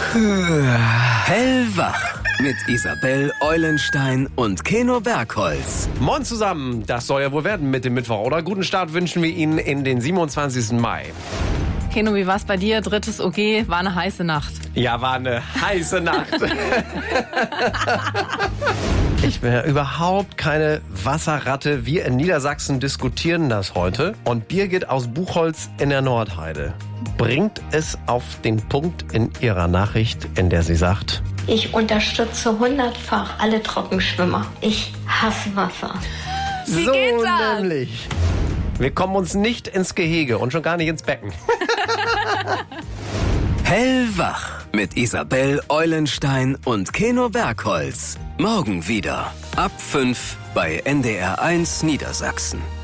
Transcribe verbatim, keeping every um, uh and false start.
Hellwach mit Isabel Eulenstein und Keno Bergholz. Moin zusammen, das soll ja wohl werden mit dem Mittwoch, oder? Guten Start wünschen wir Ihnen in den siebenundzwanzigsten Mai. Keno, wie war's bei dir? Drittes O G, war eine heiße Nacht. Ja, war eine heiße Nacht. Ich bin ja überhaupt keine Wasserratte. Wir in Niedersachsen diskutieren das heute. Und Birgit aus Buchholz in der Nordheide bringt es auf den Punkt in ihrer Nachricht, in der sie sagt: Ich unterstütze hundertfach alle Trockenschwimmer. Ich hasse Wasser. Wie so geht das? nämlich. Wir kommen uns nicht ins Gehege und schon gar nicht ins Becken. Hellwach mit Isabel Eulenstein und Keno Bergholz. Morgen wieder ab fünf bei N D R eins Niedersachsen.